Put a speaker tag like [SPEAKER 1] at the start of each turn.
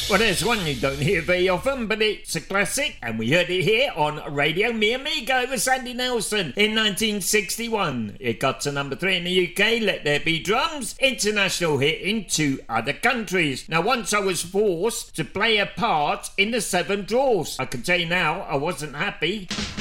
[SPEAKER 1] Well, there's one you don't hear very often, but it's a classic, and we heard it here on Radio Mi Amigo. It was Sandy Nelson in 1961. It got to number 3 in the UK, Let There Be Drums, international hit in 2 other countries. Now, once I was forced to play a part in the Seven Dwarfs. I can tell you now, I wasn't happy.